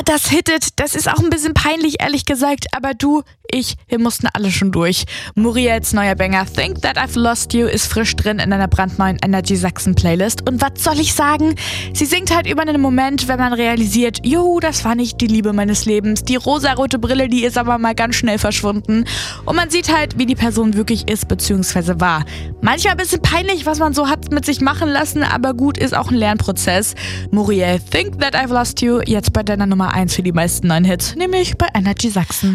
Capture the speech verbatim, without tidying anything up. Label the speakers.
Speaker 1: das hittet. Das ist auch ein bisschen peinlich, ehrlich gesagt. Aber du, ich, wir mussten alle schon durch. Muriels neuer Banger Think That I've Lost You ist frisch drin in einer brandneuen Energy Sachsen Playlist. Und was soll ich sagen? Sie singt halt über einen Moment, wenn man realisiert, jo, das war nicht die Liebe meines Lebens. Die rosarote Brille, die ist aber mal ganz schnell verschwunden. Und man sieht halt, wie die Person wirklich ist bzw. war. Manchmal ein bisschen peinlich, was man so hat mit sich machen lassen, aber gut, ist auch ein Lernprozess. Muriel, Think That I've Lost You, jetzt bei deiner Nummer eins für die meisten neuen Hits, nämlich bei Energy Sachsen.